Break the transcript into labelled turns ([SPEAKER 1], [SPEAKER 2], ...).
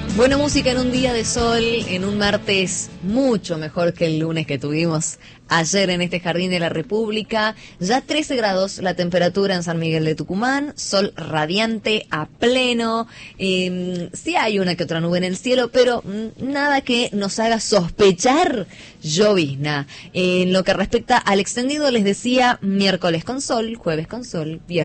[SPEAKER 1] Buena música en un día de sol, en un martes mucho mejor que el lunes que tuvimos ayer en este Jardín de la República. Ya 13 grados la temperatura en San Miguel de Tucumán, sol radiante a pleno. Sí hay una que otra nube en el cielo, pero nada que nos haga sospechar llovizna. En lo que respecta al extendido, les decía miércoles con sol, jueves con sol, viernes